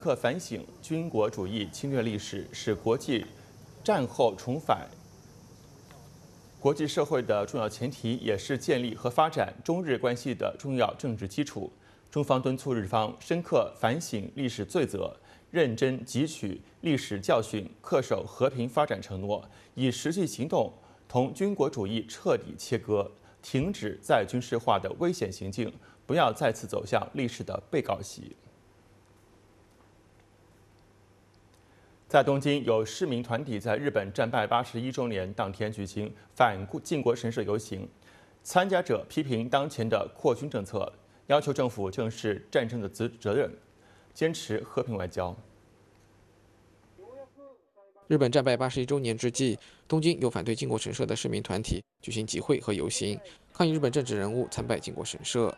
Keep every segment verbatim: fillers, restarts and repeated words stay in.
刻反省军国主义侵略历史，是国际战后重返国际社会的重要前提，也是建立和发展中日关系的重要政治基础。中方敦促日方深刻反省历史罪责，认真汲取历史教训，恪守和平发展承诺，以实际行动同军国主义彻底切割，停止再军事化的危险行径，不要再次走向历史的被告席。在东京，有市民团体在日本战败八十一周年当天举行反靖国神社游行，参加者批评当前的扩军政策，要求政府正视战争的责责任，坚持和平外交。 日本战败八十一周年之际，东京有反对靖国神社的市民团体举行集会和游行，抗议日本政治人物参拜靖国神社。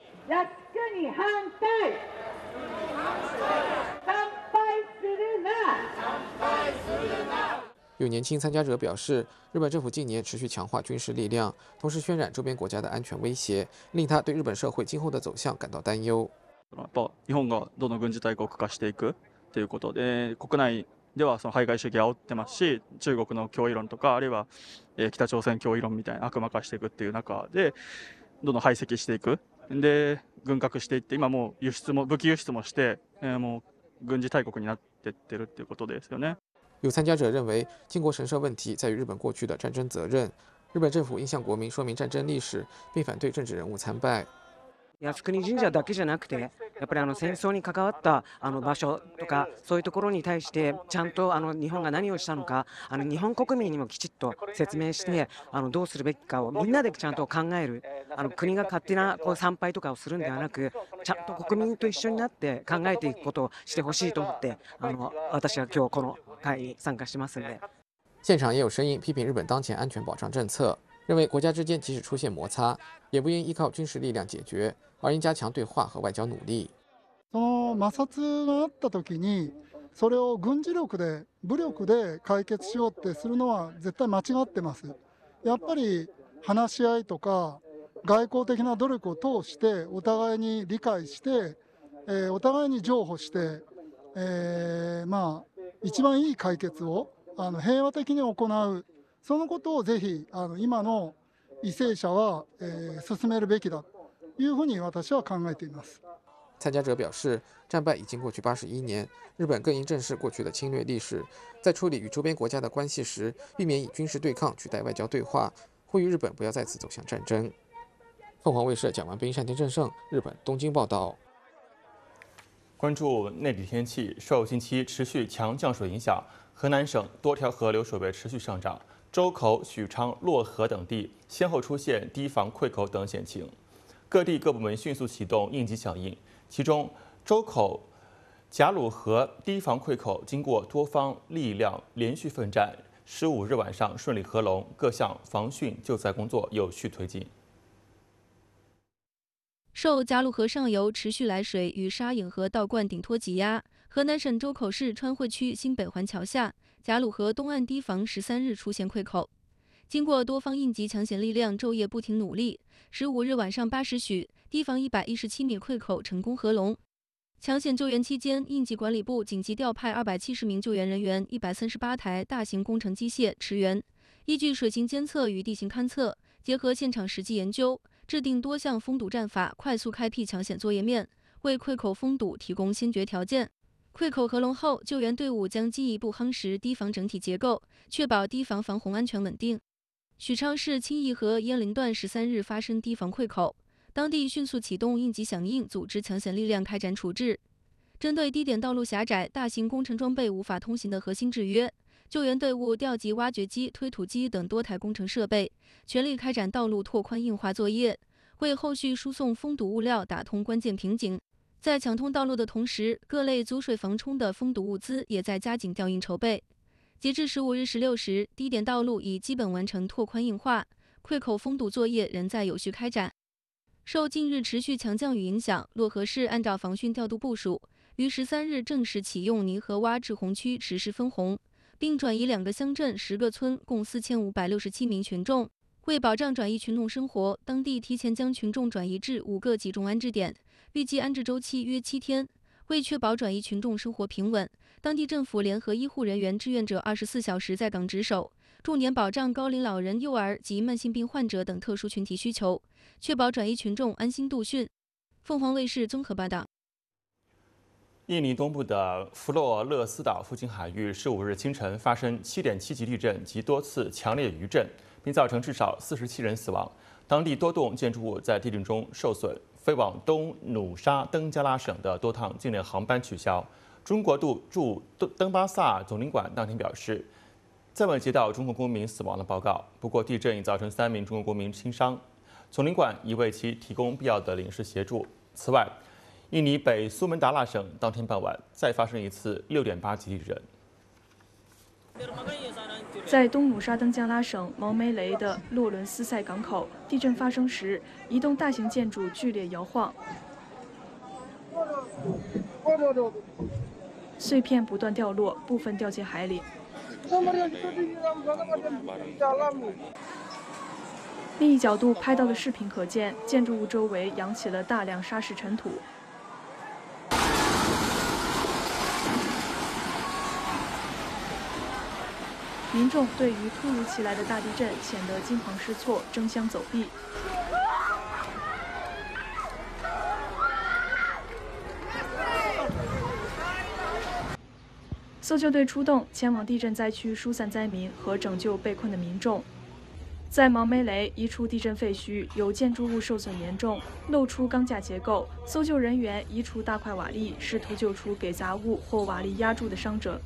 有年轻参加者表示，日本政府近年持续强化军事力量，同时渲染周边国家的安全威胁，令他对日本社会今后的走向感到担忧。 やっぱ日本がどんどん軍事大国化していくということで、国内ではその排外主義を煽ってますし、中国の脅威論とかあるいは北朝鮮脅威論みたいな悪魔化していくっていう中で、どんどん排斥していく。で、軍拡していって、今もう輸出も武器輸出もして、もう軍事大国になっていってるっていうことですよね。 有参加者认为，靖国神社问题在于日本过去的战争责任。日本政府应向国民说明战争历史，并反对政治人物参拜。 靖国神社だけじゃなくて、やっぱりあの戦争に関わったあの場所とかそういうところに対してちゃんとあの日本が何をしたのか、あの日本国民にもきちっと説明して、あのどうするべきかをみんなでちゃんと考える。あの国が勝手なこう参拝とかをするんではなく、ちゃんと国民と一緒になって考えていくことをしてほしいと思って、あの私は今日この会に参加してますので。 现场也有声音批评日本当前安全保障政策，认为国家之间即使出现摩擦，也不应依靠军事力量解决，而应加强对话和外交努力。 その摩擦があった時に、それを軍事力で武力で解決しようってするのは絶対間違ってます。やっぱり話し合いとか外交的な努力を通してお互いに理解して、えー、お互いに譲歩して、えー、まあ一番いい解決をあの平和的に行う、そのことをぜひあの今の為政者は、えー、進めるべきだというふうに私は考えています。 参加者表示，战败已经过去八十一年，日本更应正视过去的侵略历史，在处理与周边国家的关系时，避免以军事对抗取代外交对话，呼吁日本不要再次走向战争。凤凰卫视蒋完斌、单田正胜，日本东京报道。 关注内地天气，受近期持续强降水影响，河南省多条河流水位持续上涨，周口、许昌、漯河等地先后出现堤防溃口等险情，各地各部门迅速启动应急响应。其中，周口贾鲁河堤防溃口经过多方力量连续奋战，十五日晚上顺利合龙，各项防汛救灾工作有序推进。 受贾鲁河上游持续来水与沙颍河倒灌顶托挤压，河南省周口市川汇区新北环桥下贾鲁河东岸堤防十三日出现溃口。经过多方应急抢险力量昼夜不停努力，十五日晚上八时许，堤防一百一十七米溃口成功合龙。抢险救援期间，应急管理部紧急调派二百七十名救援人员、一百三十八台大型工程机械驰援，依据水情监测与地形勘测，结合现场实际研究，制定多项封堵战法，快速开辟抢险作业面，为溃口封堵提供先决条件。溃口合龙后，救援队伍将进一步夯实堤防整体结构，确保堤防防洪安全稳定。许昌市清义河鄢陵段十三日发生堤防溃口，当地迅速启动应急响应，组织抢险力量开展处置。针对低点道路狭窄、大型工程装备无法通行的核心制约，救援队伍调集挖掘机、推土机等多台工程设备，全力开展道路拓宽硬化作业，为后续输送封堵物料打通关键瓶颈。在抢通道路的同时，各类阻水防冲的封堵物资也在加紧调运筹备。截至十五日十六时，低点道路已基本完成拓宽硬化，溃口封堵作业仍在有序开展。受近日持续强降雨影响，漯河市按照防汛调度部署，于十三日正式启用泥河洼滞洪区实施分洪，并转移两个乡镇、十个村共四千五百六十七名群众。为保障转移群众生活，当地提前将群众转移至五个集中安置点，预计安置周期约七天。 为确保转移群众生活平稳，当地政府联合医护人员志愿者二十四小时在岗值守，重点保障高龄老人、幼儿及慢性病患者等特殊群体需求，确保转移群众安心度汛。凤凰卫视综合报道。 印尼东部的弗洛勒斯岛附近海域十五日清晨发生七点七级地震及多次强烈余震，并造成至少四十七人死亡。当地多栋建筑物在地震中受损，飞往东努沙登加拉省的多趟境内航班取消。中国驻登巴萨总领馆当天表示，暂未接到中国公民死亡的报告，不过地震已造成三名中国公民轻伤，总领馆已为其提供必要的领事协助。此外，印尼北苏门答腊省当天傍晚再发生一次六点八级地震。 在东努沙登加拉省毛梅雷的洛伦斯塞港口，地震发生时，一栋大型建筑剧烈摇晃，碎片不断掉落，部分掉进海里。另一角度拍到的视频可见，建筑物周围扬起了大量沙石尘土。民众对于突如其来的大地震显得惊慌失措，争相走避。搜救队出动，前往地震灾区疏散灾民和拯救被困的民众。在毛梅雷一处地震废墟，有建筑物受损严重，露出钢架结构。搜救人员移除大块瓦砾，试图救出给杂物或瓦砾压住的伤者。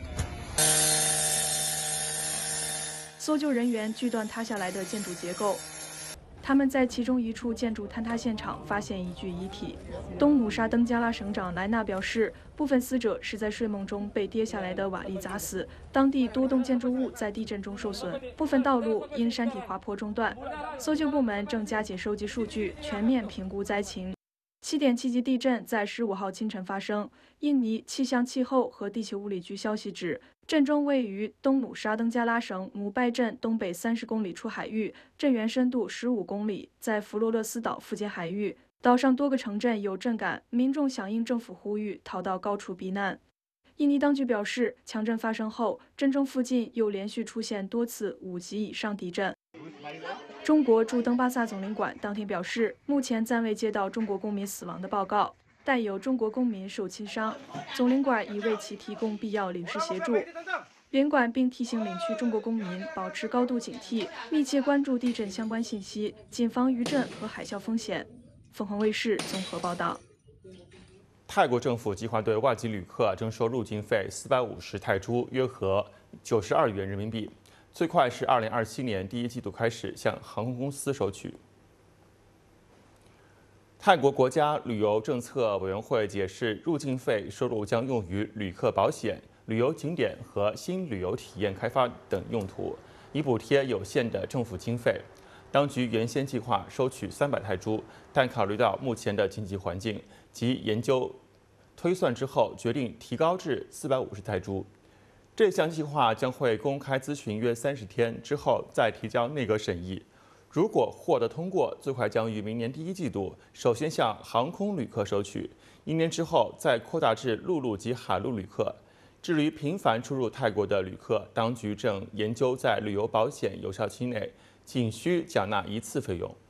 搜救人员锯断塌下来的建筑结构，他们在其中一处建筑坍塌现场发现一具遗体。东努沙登加拉省长莱纳表示，部分死者是在睡梦中被跌下来的瓦砾砸死。当地多栋建筑物在地震中受损，部分道路因山体滑坡中断。搜救部门正加紧收集数据，全面评估灾情。七点七级地震在十五号清晨发生。印尼气象气候和地球物理局消息指，震中位于东努沙登加拉省姆拜镇东北三十公里处海域，震源深度十五公里，在弗罗勒斯岛附近海域。岛上多个城镇有震感，民众响应政府呼吁，逃到高处避难。印尼当局表示，强震发生后，震中附近又连续出现多次五级以上地震。中国驻登巴萨总领馆当天表示，目前暂未接到中国公民死亡的报告，但有中国公民受轻伤。总领馆已为其提供必要领事协助。领馆并提醒领区中国公民保持高度警惕，密切关注地震相关信息，谨防余震和海啸风险。凤凰卫视综合报道。 泰国政府计划对外籍旅客征收入境费四百五十泰铢，约合九十二元人民币。最快是二零二七年第一季度开始向航空公司收取。泰国国家旅游政策委员会解释，入境费收入将用于旅客保险、旅游景点和新旅游体验开发等用途，以补贴有限的政府经费。当局原先计划收取三百泰铢，但考虑到目前的经济环境及研究推算之后，决定提高至四百五十泰铢。这项计划将会公开咨询约三十天之后再提交内阁审议。如果获得通过，最快将于明年第一季度首先向航空旅客收取，一年之后再扩大至陆路及海陆旅客。至于频繁出入泰国的旅客，当局正研究在旅游保险有效期内仅需缴纳一次费用。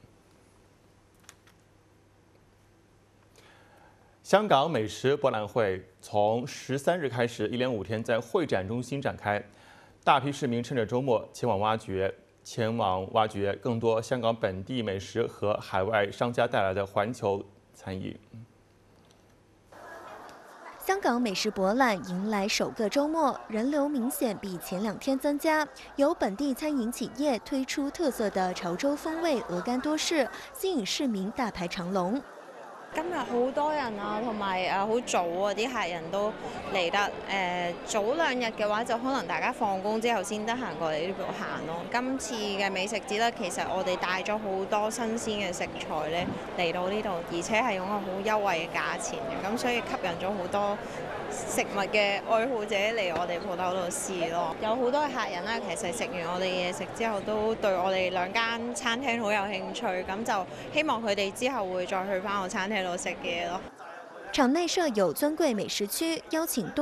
香港美食博览会从十三日开始，一连五天在会展中心展开，大批市民趁着周末前往挖掘。前往挖掘更多香港本地美食和海外商家带来的环球餐饮。 香港美食博览迎来首个周末，人流明显比前两天增加。有本地餐饮企业推出特色的潮州风味鹅肝多士，吸引市民大排長龍。 今日好多人啊，同埋誒好早啊，啲客人都嚟得誒、呃、早兩日嘅話，就可能大家放工之後先得閒過嚟呢度行咯。今次嘅美食節咧，其實我哋帶咗好多新鮮嘅食材咧嚟到呢度，而且係用個好優惠嘅價錢嘅，咁所以吸引咗好多食物嘅愛好者嚟我哋鋪頭度試咯。有好多客人啦，其實食完我哋嘢食之後，都對我哋兩間餐廳好有興趣，咁就希望佢哋之後會再去翻我餐廳度食嘢咯。 场内设有尊贵美食区，邀请多